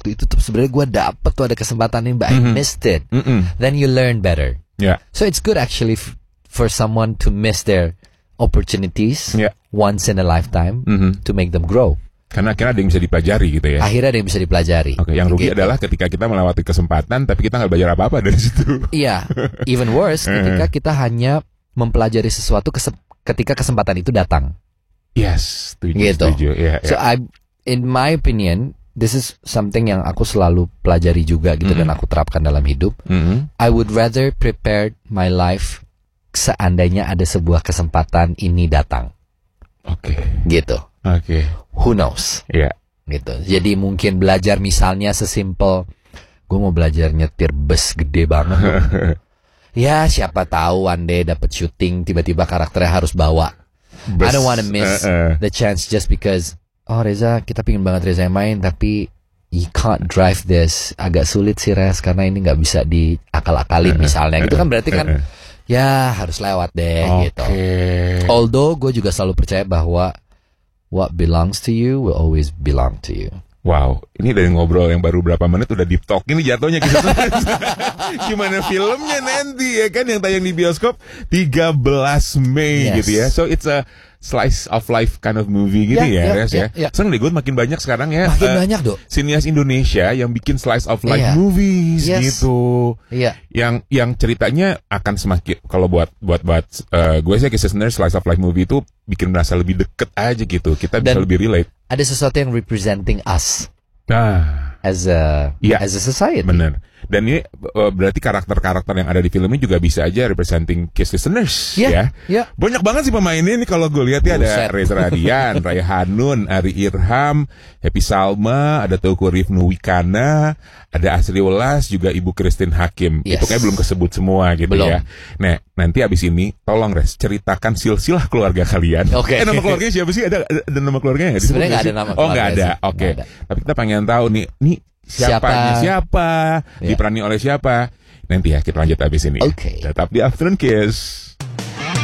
waktu itu tuh sebenarnya gue dapet tuh ada kesempatan ini, but I missed it. Then you learn better. Yeah. So it's good actually for someone to miss their opportunities once in a lifetime to make them grow. Karena akhirnya ada yang bisa dipelajari gitu ya. Akhirnya ada yang bisa dipelajari. Oke, yang rugi adalah ketika kita melewati kesempatan tapi kita nggak belajar apa-apa dari situ. Iya, even worse ketika kita hanya mempelajari sesuatu ketika kesempatan itu datang. Yes, setuju. Gitu. Setuju. Yeah, So in my opinion, this is something yang aku selalu pelajari juga gitu dan aku terapkan dalam hidup. I would rather prepare my life seandainya ada sebuah kesempatan ini datang. Oke. Gitu. Oke. Who knows? Iya. Gitu. Jadi mungkin belajar misalnya sesimpel gue mau belajar nyetir bus gede banget. Ya siapa tahu one day dapat syuting tiba-tiba karakternya harus bawa. I don't want to miss the chance just because Reza kita pingin banget Reza yang main tapi you can't drive this, agak sulit sih Rez karena ini nggak bisa diakal-akalin misalnya. Gitu kan berarti kan ya harus lewat deh gitu. Although gue juga selalu percaya bahwa what belongs to you will always belong to you. Wow, ini dari ngobrol yang baru berapa menit udah deep talk ini jatuhnya gitu. Gimana filmnya nanti ya kan yang tayang di bioskop 13 Mei gitu ya. So it's a slice of life kind of movie gitu ya. Seneng deh gue makin banyak sekarang ya. Makin banyak dok. Sinias Indonesia yang bikin slice of life movies gitu. Yang ceritanya akan semakin kalau buat gue sih listener slice of life movie itu bikin merasa lebih deket aja gitu. Kita bisa lebih relate. Ada sesuatu yang representing us. As a society. Bener. Dan ini berarti karakter-karakter yang ada di film ini juga bisa aja representing Kiss listeners ya. Banyak banget sih pemainnya ini kalau gue lihat ya. Ada Reza Radian, Raya Hanun, Ari Irham, Happy Salma, ada Teuku Rifnu Wikana, ada Asri Welas, juga Ibu Christine Hakim. Itu kayak belum kesebut semua gitu ya. Nah, nanti abis ini tolong Res ceritakan silsilah keluarga kalian. Nama keluarganya siapa sih? Ada nama keluarganya nggak? Sebenarnya nggak ada nama keluarga. Nggak ada. Oke. Tapi kita pengen tahu nih siapa, diperani oleh siapa. Nanti ya kita lanjut abis ini. Tetap di Afternoon Kiss.